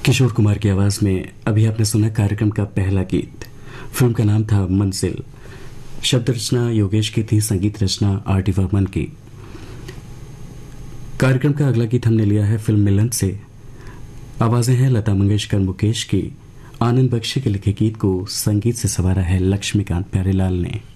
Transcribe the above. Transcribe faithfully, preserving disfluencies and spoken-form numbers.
किशोर कुमार की आवाज में अभी आपने सुना कार्यक्रम का पहला गीत। फिल्म का नाम था मंजिल। शब्द रचना योगेश की थी, संगीत रचना आर डी बर्मन की। कार्यक्रम का अगला गीत हमने लिया है फिल्म मिलन से। आवाजें हैं लता मंगेशकर, मुकेश की। आनंद बख्शी के लिखे गीत को संगीत से संवारा है लक्ष्मीकांत प्यारेलाल ने।